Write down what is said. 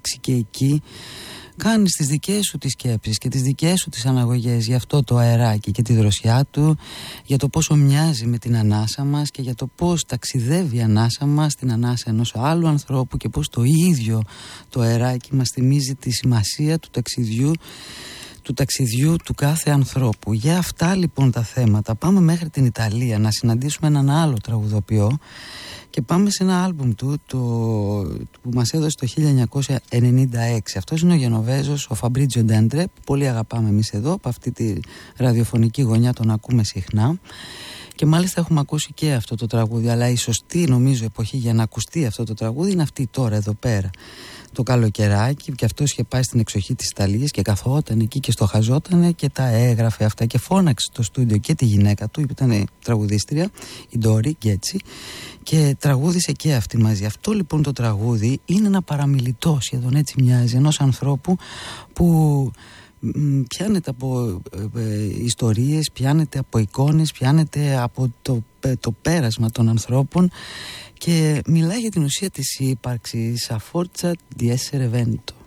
φτιάξει και εκεί. Κάνεις τις δικές σου τις σκέψεις και τις δικές σου τις αναγωγές για αυτό το αεράκι και τη δροσιά του, για το πόσο μοιάζει με την ανάσα μας και για το πώς ταξιδεύει η ανάσα μας στην ανάσα ενός άλλου ανθρώπου και πώς το ίδιο το αεράκι μας θυμίζει τη σημασία του ταξιδιού του κάθε ανθρώπου. Για αυτά λοιπόν τα θέματα πάμε μέχρι την Ιταλία να συναντήσουμε έναν άλλο τραγουδοποιό και πάμε σε ένα άλμπουμ του που μας έδωσε το 1996. Αυτός είναι ο Γενοβέζος, ο Φαμπρίτζιο Ντέντρε, που πολύ αγαπάμε εμείς εδώ, από αυτή τη ραδιοφωνική γωνιά τον ακούμε συχνά. Και μάλιστα έχουμε ακούσει και αυτό το τραγούδι, αλλά η σωστή νομίζω εποχή για να ακουστεί αυτό το τραγούδι είναι αυτή τώρα εδώ πέρα. Το καλοκαιράκι, και αυτός είχε πάει στην εξοχή της Ιταλίας και καθόταν εκεί και στοχαζότανε και τα έγραφε αυτά και φώναξε στο στούντιο και τη γυναίκα του, που ήταν τραγουδίστρια, η Ντόρι Γκέτσι, και τραγούδισε και αυτή μαζί. Αυτό λοιπόν το τραγούδι είναι ένα παραμιλητό, σχεδόν έτσι μοιάζει, ενός ανθρώπου που πιάνεται από ιστορίες, πιάνεται από εικόνες, πιάνεται από το πέρασμα των ανθρώπων και μιλάει για την ουσία της ύπαρξης. A forza di essere vento.